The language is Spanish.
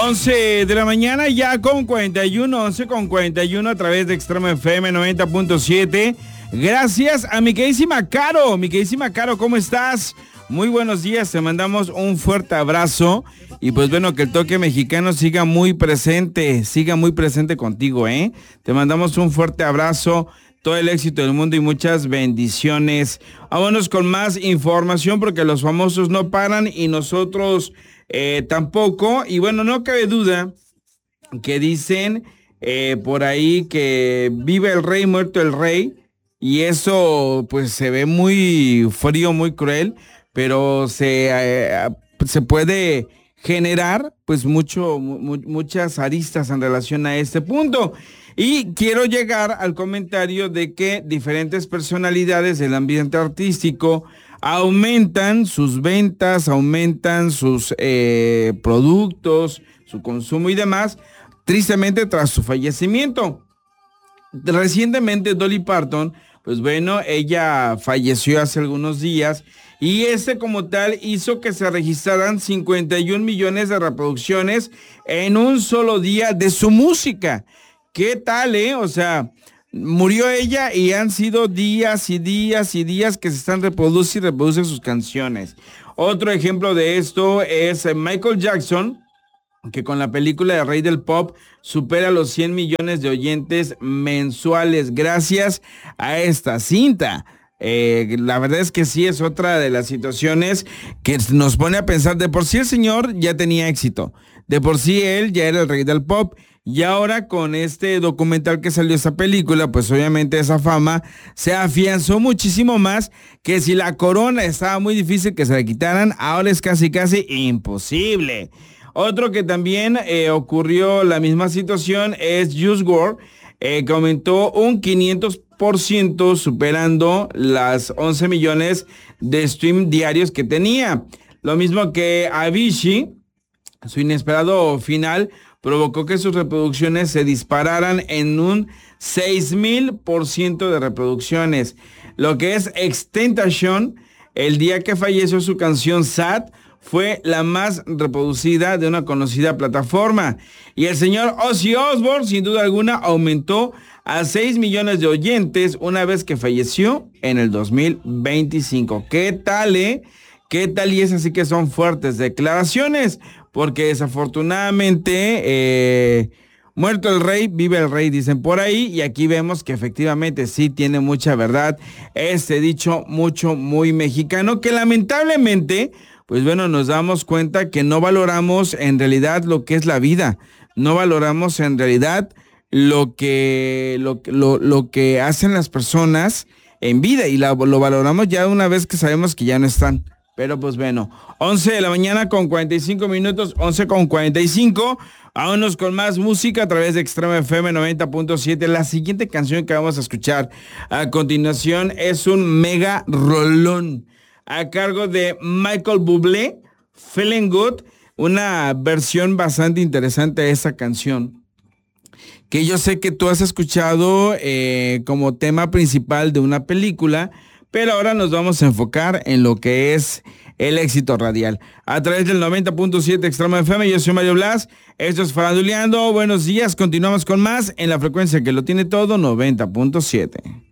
11 de la mañana ya con 41, 11 con 41 a través de Extremo FM 90.7. Gracias a mi queridísima Caro, ¿cómo estás? Muy buenos días, te mandamos un fuerte abrazo y pues bueno, que el toque mexicano siga muy presente contigo, ¿eh? Te mandamos un fuerte abrazo, todo el éxito del mundo y muchas bendiciones. Vámonos con más información porque los famosos no paran y nosotros tampoco. Y bueno, no cabe duda que dicen por ahí que vive el rey, muerto el rey, y eso pues se ve muy frío, muy cruel, pero se puede generar pues muchas aristas en relación a este punto. Y quiero llegar al comentario de que diferentes personalidades del ambiente artístico aumentan sus ventas, aumentan sus productos, su consumo y demás, tristemente tras su fallecimiento. Recientemente Dolly Parton, pues bueno, ella falleció hace algunos días y como tal hizo que se registraran 51 millones de reproducciones en un solo día de su música. ¿Qué tal, O sea, murió ella y han sido días y días y días que se están reproducen sus canciones. Otro ejemplo de esto es Michael Jackson, que con la película de Rey del Pop supera los 100 millones de oyentes mensuales gracias a esta cinta. La verdad es que sí es otra de las situaciones que nos pone a pensar. De por sí el señor ya tenía éxito, de por sí él ya era el rey del pop, y ahora con este documental que salió, esa película, pues obviamente esa fama se afianzó muchísimo más, que si la corona estaba muy difícil que se la quitaran, ahora es casi imposible. Otro que también ocurrió la misma situación es Juice WRLD, que aumentó un 500%, superando las 11 millones de stream diarios que tenía. Lo mismo que Avicii, su inesperado final provocó que sus reproducciones se dispararan en un 6,000% de reproducciones. Lo que es XXXTentacion, el día que falleció, su canción Sad fue la más reproducida de una conocida plataforma. Y el señor Ozzy Osbourne, sin duda alguna, aumentó a 6 millones de oyentes una vez que falleció en el 2025. ¿Qué tal, ¿Qué tal? Y es así que son fuertes declaraciones, porque desafortunadamente, muerto el rey, vive el rey, dicen por ahí, y aquí vemos que efectivamente sí tiene mucha verdad este dicho muy mexicano, que lamentablemente, pues bueno, nos damos cuenta que no valoramos en realidad lo que es la vida, no valoramos en realidad lo que hacen las personas en vida, y lo valoramos ya una vez que sabemos que ya no están. Pero pues bueno, 11 de la mañana con 45 minutos, 11 con 45. Vámonos con más música a través de Extremo FM 90.7. La siguiente canción que vamos a escuchar a continuación es un mega rolón a cargo de Michael Bublé, Feeling Good, una versión bastante interesante de esa canción, que yo sé que tú has escuchado como tema principal de una película, pero ahora nos vamos a enfocar en lo que es el éxito radial. A través del 90.7 Extremo FM, yo soy Mario Blas, esto es Faranduleando. Buenos días, continuamos con más en la frecuencia que lo tiene todo, 90.7.